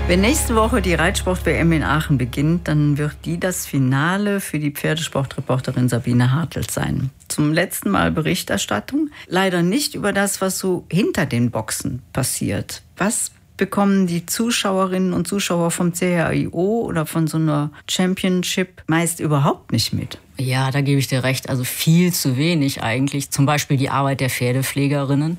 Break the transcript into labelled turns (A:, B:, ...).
A: Wenn nächste Woche die Reitsport-WM in Aachen beginnt, dann wird die das Finale für die Pferdesportreporterin Sabine Hartl sein. Zum letzten Mal Berichterstattung. Leider nicht über das, was so hinter den Boxen passiert. Was bekommen die Zuschauerinnen und Zuschauer vom CHIO oder von so einer Championship meist überhaupt nicht mit?
B: Ja, da gebe ich dir recht. Also viel zu wenig eigentlich. Zum Beispiel die Arbeit der Pferdepflegerinnen.